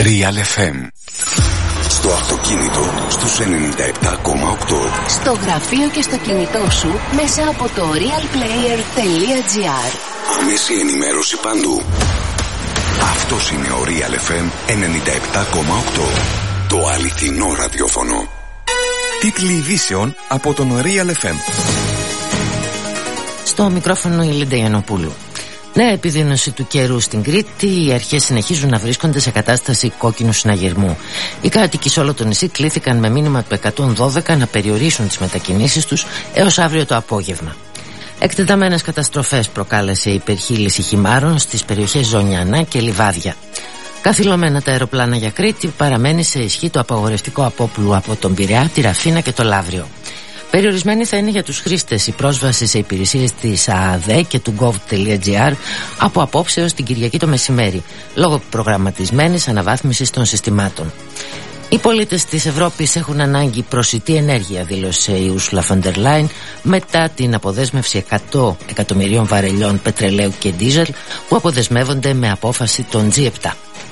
Real FM. Στο αυτοκίνητο στους 97,8. Στο γραφείο και στο κινητό σου μέσα από το realplayer.gr. Άμεση ενημέρωση παντού. Αυτός είναι ο Real FM 97,8. Το αληθινό ραδιόφωνο. Τίτλοι ειδήσεων από τον Real FM. Στο μικρόφωνο η Λίντα Γιαννοπούλου. Νέα επιδείνωση του καιρού στην Κρήτη. Οι αρχές συνεχίζουν να βρίσκονται σε κατάσταση κόκκινου συναγερμού. Οι κάτοικοι σε όλο το νησί κλήθηκαν με μήνυμα του 112 να περιορίσουν τις μετακινήσεις τους έως αύριο το απόγευμα. Εκτεταμένες καταστροφές προκάλεσε η υπερχείληση χυμάρων στις περιοχές Ζωνιανά και Λιβάδια. Καθυλωμένα τα αεροπλάνα για Κρήτη, παραμένει σε ισχύ το απαγορευτικό απόπλου από τον Πειραιά, τη Ραφίνα και το Λαύριο. Περιορισμένη θα είναι για τους χρήστες η πρόσβαση σε υπηρεσίες της ΑΑΔΕ και του gov.gr από απόψε ως την Κυριακή το μεσημέρι, λόγω προγραμματισμένης αναβάθμισης των συστημάτων. Οι πολίτες της Ευρώπης έχουν ανάγκη προσιτή ενέργεια, δήλωσε η Ursula von der Leyen μετά την αποδέσμευση 100 εκατομμυρίων βαρελιών πετρελαίου και ντίζελ που αποδεσμεύονται με απόφαση των G7.